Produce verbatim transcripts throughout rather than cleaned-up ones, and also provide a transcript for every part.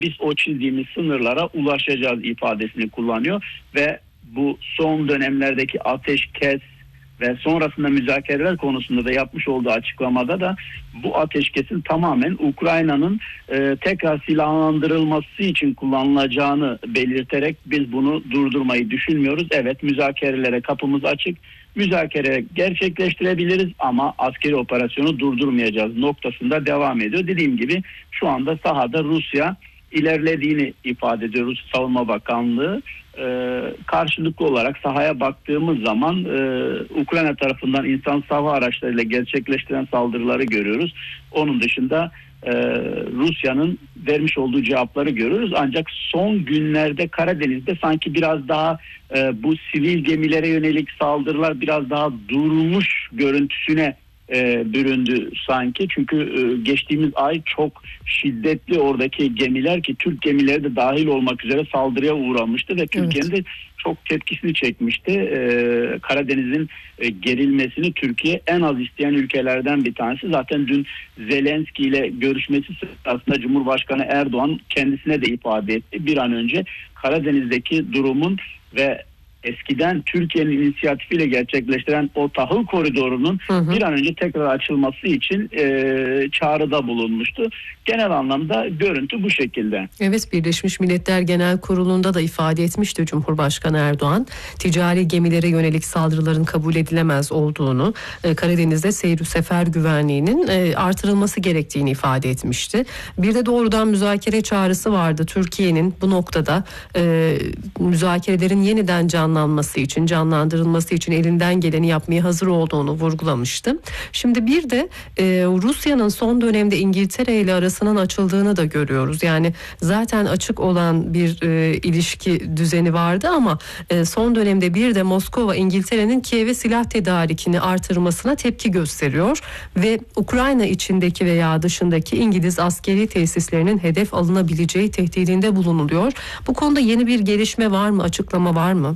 biz o çizdiğimiz sınırlara ulaşacağız ifadesini kullanıyor ve bu son dönemlerdeki ateşkes ve sonrasında müzakereler konusunda da yapmış olduğu açıklamada da bu ateşkesin tamamen Ukrayna'nın e, tekrar silahlandırılması için kullanılacağını belirterek biz bunu durdurmayı düşünmüyoruz. Evet, müzakerelere kapımız açık. Müzakere gerçekleştirebiliriz ama askeri operasyonu durdurmayacağız noktasında devam ediyor. Dediğim gibi şu anda sahada Rusya ilerlediğini ifade ediyoruz. Savunma Bakanlığı e, karşılıklı olarak sahaya baktığımız zaman e, Ukrayna tarafından insan hava araçlarıyla gerçekleştiren saldırıları görüyoruz. Onun dışında e, Rusya'nın vermiş olduğu cevapları görüyoruz. Ancak son günlerde Karadeniz'de sanki biraz daha e, bu sivil gemilere yönelik saldırılar biraz daha durmuş görüntüsüne E, büründü sanki. Çünkü e, geçtiğimiz ay çok şiddetli oradaki gemiler, ki Türk gemileri de dahil olmak üzere saldırıya uğramıştı ve Türkiye'nin Evet. de çok tepkisini çekmişti. E, Karadeniz'in e, gerilmesini Türkiye en az isteyen ülkelerden bir tanesi. Zaten dün Zelenski ile görüşmesi sırasında Cumhurbaşkanı Erdoğan kendisine de ifade etti. Bir an önce Karadeniz'deki durumun ve eskiden Türkiye'nin inisiyatifiyle gerçekleştiren o tahıl koridorunun hı hı. bir an önce tekrar açılması için e, çağrıda bulunmuştu. Genel anlamda görüntü bu şekilde. Evet, Birleşmiş Milletler Genel Kurulu'nda da ifade etmişti Cumhurbaşkanı Erdoğan. Ticari gemilere yönelik saldırıların kabul edilemez olduğunu, e, Karadeniz'de seyir sefer güvenliğinin e, artırılması gerektiğini ifade etmişti. Bir de doğrudan müzakere çağrısı vardı. Türkiye'nin bu noktada e, müzakerelerin yeniden canlı canlanması için, canlandırılması için elinden geleni yapmaya hazır olduğunu vurgulamıştı. Şimdi bir de e, Rusya'nın son dönemde İngiltere ile arasının açıldığını da görüyoruz. Yani zaten açık olan bir e, ilişki düzeni vardı ama e, son dönemde bir de Moskova İngiltere'nin Kiev'e silah tedarikini artırmasına tepki gösteriyor ve Ukrayna içindeki veya dışındaki İngiliz askeri tesislerinin hedef alınabileceği tehdidinde bulunuluyor. Bu konuda yeni bir gelişme var mı? Açıklama var mı?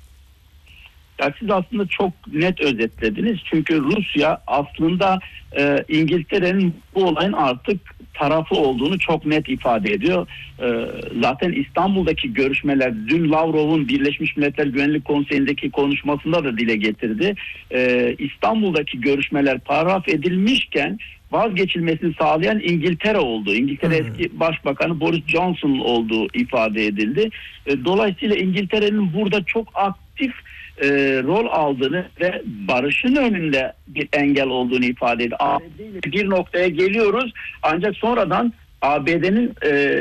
Ya siz aslında çok net özetlediniz. Çünkü Rusya aslında e, İngiltere'nin bu olayın artık tarafı olduğunu çok net ifade ediyor. E, zaten İstanbul'daki görüşmeler, dün Lavrov'un Birleşmiş Milletler Güvenlik Konseyi'ndeki konuşmasında da dile getirdi. E, İstanbul'daki görüşmeler paragraf edilmişken vazgeçilmesini sağlayan İngiltere oldu. İngiltere hmm. eski Başbakanı Boris Johnson olduğu ifade edildi. E, dolayısıyla İngiltere'nin burada çok aktif E, rol aldığını ve barışın önünde bir engel olduğunu ifade ediyor. A B D ile bir noktaya geliyoruz ancak sonradan A B D'nin e,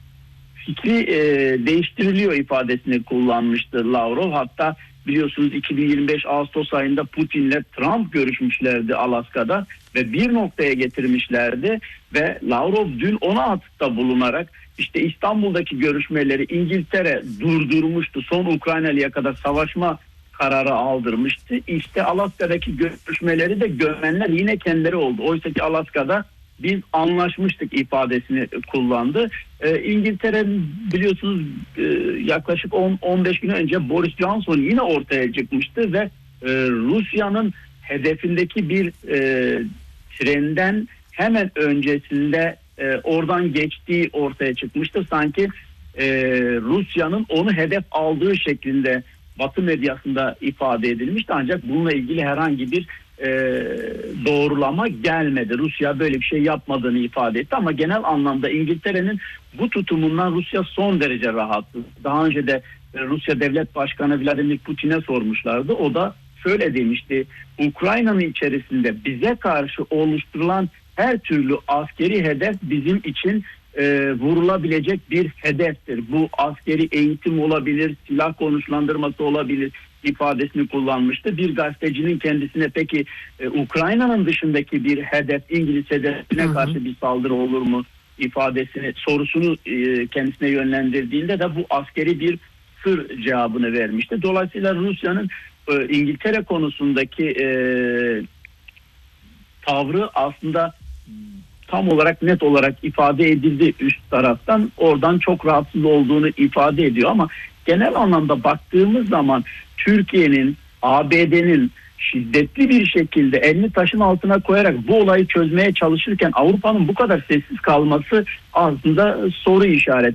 fikri e, değiştiriliyor ifadesini kullanmıştı Lavrov. Hatta biliyorsunuz iki bin yirmi beş Ağustos ayında Putin'le Trump görüşmüşlerdi Alaska'da ve bir noktaya getirmişlerdi ve Lavrov dün ona atıfta bulunarak işte İstanbul'daki görüşmeleri İngiltere durdurmuştu. Son Ukraynalı'ya kadar savaşma kararı aldırmıştı. İşte Alaska'daki görüşmeleri de gömenler yine kendileri oldu. Oysa ki Alaska'da biz anlaşmıştık ifadesini kullandı. Ee, İngiltere biliyorsunuz e, yaklaşık on on beş gün önce Boris Johnson yine ortaya çıkmıştı ve e, Rusya'nın hedefindeki bir e, trenden hemen öncesinde e, oradan geçtiği ortaya çıkmıştı. Sanki e, Rusya'nın onu hedef aldığı şeklinde Batı medyasında ifade edilmişti ancak bununla ilgili herhangi bir e, doğrulama gelmedi. Rusya böyle bir şey yapmadığını ifade etti ama genel anlamda İngiltere'nin bu tutumundan Rusya son derece rahattı. Daha önce de Rusya Devlet Başkanı Vladimir Putin'e sormuşlardı. O da şöyle demişti: Ukrayna'nın içerisinde bize karşı oluşturulan her türlü askeri hedef bizim için E, vurulabilecek bir hedeftir. Bu askeri eğitim olabilir, silah konuşlandırması olabilir ifadesini kullanmıştı. Bir gazetecinin kendisine peki e, Ukrayna'nın dışındaki bir hedef, İngiliz hedefine hı hı. karşı bir saldırı olur mu ifadesini, sorusunu e, kendisine yönlendirdiğinde de bu askeri bir sır cevabını vermişti. Dolayısıyla Rusya'nın e, İngiltere konusundaki e, tavrı aslında tam olarak net olarak ifade edildi üst taraftan. Oradan çok rahatsız olduğunu ifade ediyor ama genel anlamda baktığımız zaman Türkiye'nin, A B D'nin şiddetli bir şekilde elini taşın altına koyarak bu olayı çözmeye çalışırken Avrupa'nın bu kadar sessiz kalması aslında soru işareti.